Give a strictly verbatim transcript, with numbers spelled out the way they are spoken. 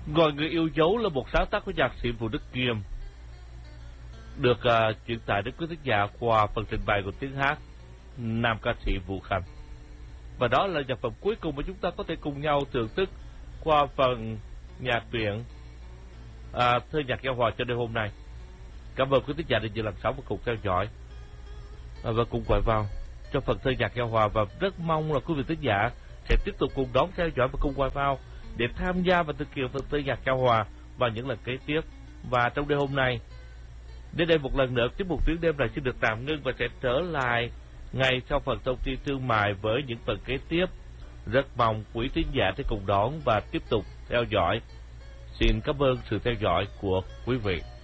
Gọi người yêu dấu là một sáng tác của nhạc sĩ Vũ Đức Kiêm, được uh, truyền tải đến quý thính giả qua phần trình bày của tiếng hát nam ca sĩ Vũ Khanh. Và đó là nhạc phẩm cuối cùng mà chúng ta có thể cùng nhau thưởng thức qua phần nhạc truyện à, thơ nhạc giao hòa cho đêm hôm nay. Cảm ơn quý thính giả đã dự làn sóng và cùng theo dõi à, và cùng gọi vào cho phần thơ nhạc giao hòa, và rất mong là quý vị thính giả sẽ tiếp tục cùng đón theo dõi và cùng gọi vào để tham gia và thực hiện phần thơ nhạc giao hòa vào những lần kế tiếp. Và trong đêm hôm nay, đến đây một lần nữa, tiết mục Tiếng Đêm này xin được tạm ngưng và sẽ trở lại ngay sau phần thông tin thương mại với những phần kế tiếp. Rất mong quý thính giả sẽ cùng đón và tiếp tục theo dõi. Xin cảm ơn sự theo dõi của quý vị.